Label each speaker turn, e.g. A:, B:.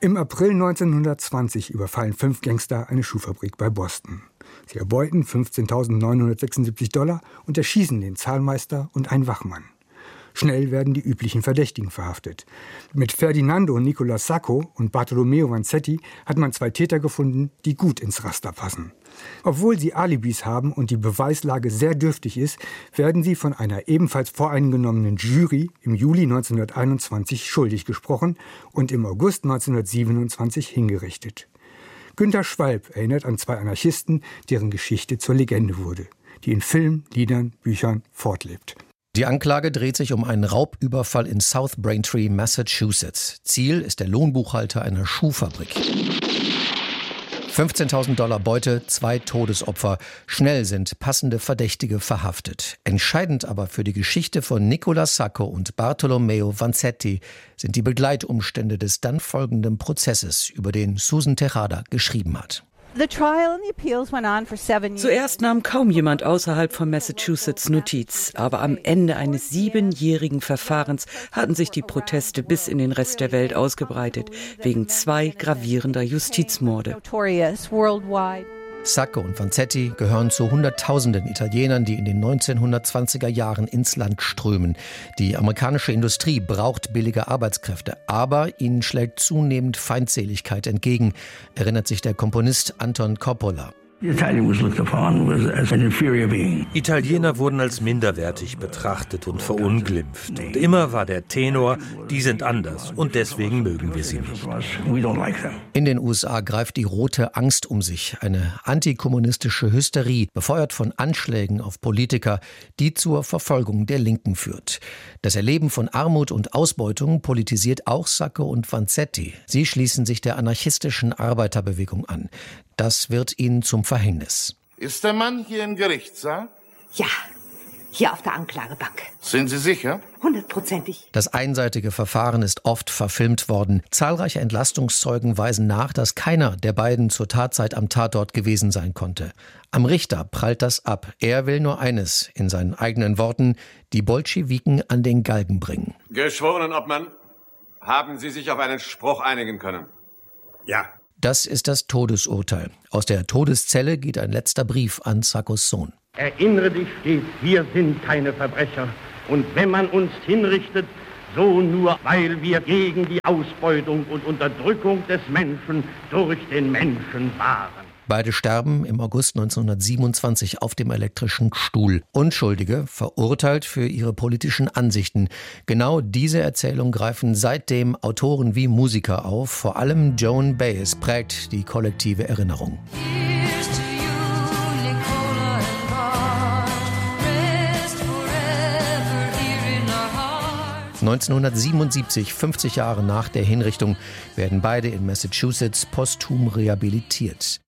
A: Im April 1920 überfallen 5 Gangster eine Schuhfabrik bei Boston. Sie erbeuten $15.976 und erschießen den Zahlmeister und einen Wachmann. Schnell werden die üblichen Verdächtigen verhaftet. Mit Ferdinando Nicolas Sacco und Bartolomeo Vanzetti hat man 2 Täter gefunden, die gut ins Raster passen. Obwohl sie Alibis haben und die Beweislage sehr dürftig ist, werden sie von einer ebenfalls voreingenommenen Jury im Juli 1921 schuldig gesprochen und im August 1927 hingerichtet. Günter Schwalb erinnert an 2 Anarchisten, deren Geschichte zur Legende wurde, die in Film, Liedern, Büchern fortlebt.
B: Die Anklage dreht sich um einen Raubüberfall in South Braintree, Massachusetts. Ziel ist der Lohnbuchhalter einer Schuhfabrik. $15.000 Beute, 2 Todesopfer. Schnell sind passende Verdächtige verhaftet. Entscheidend aber für die Geschichte von Nicolas Sacco und Bartolomeo Vanzetti sind die Begleitumstände des dann folgenden Prozesses, über den Susan Tejada geschrieben hat.
C: Zuerst nahm kaum jemand außerhalb von Massachusetts Notiz, aber am Ende eines 7-jährigen Verfahrens hatten sich die Proteste bis in den Rest der Welt ausgebreitet, wegen 2 gravierender Justizmorde.
B: Sacco und Vanzetti gehören zu Hunderttausenden Italienern, die in den 1920er Jahren ins Land strömen. Die amerikanische Industrie braucht billige Arbeitskräfte, aber ihnen schlägt zunehmend Feindseligkeit entgegen, erinnert sich der Komponist Anton Coppola.
D: Italiener wurden als minderwertig betrachtet und verunglimpft. Und immer war der Tenor, die sind anders und deswegen mögen wir sie nicht.
B: In den USA greift die rote Angst um sich, eine antikommunistische Hysterie, befeuert von Anschlägen auf Politiker, die zur Verfolgung der Linken führt. Das Erleben von Armut und Ausbeutung politisiert auch Sacco und Vanzetti. Sie schließen sich der anarchistischen Arbeiterbewegung an. Das wird ihnen zum Verhängnis.
E: Ist der Mann hier im Gerichtssaal?
F: Ja, hier auf der Anklagebank.
E: Sind Sie sicher?
F: 100%.
B: Das einseitige Verfahren ist oft verfilmt worden. Zahlreiche Entlastungszeugen weisen nach, dass keiner der beiden zur Tatzeit am Tatort gewesen sein konnte. Am Richter prallt das ab. Er will nur eines, in seinen eigenen Worten, die Bolschewiken an den Galgen bringen.
G: Geschworenenobmann, haben Sie sich auf einen Spruch einigen können?
D: Ja.
B: Das ist das Todesurteil. Aus der Todeszelle geht ein letzter Brief an Saccos Sohn.
H: Erinnere dich stets, wir sind keine Verbrecher. Und wenn man uns hinrichtet, so nur, weil wir gegen die Ausbeutung und Unterdrückung des Menschen durch den Menschen waren.
B: Beide sterben im August 1927 auf dem elektrischen Stuhl. Unschuldige, verurteilt für ihre politischen Ansichten. Genau diese Erzählung greifen seitdem Autoren wie Musiker auf. Vor allem Joan Baez prägt die kollektive Erinnerung. 1977, 50 Jahre nach der Hinrichtung, werden beide in Massachusetts posthum rehabilitiert.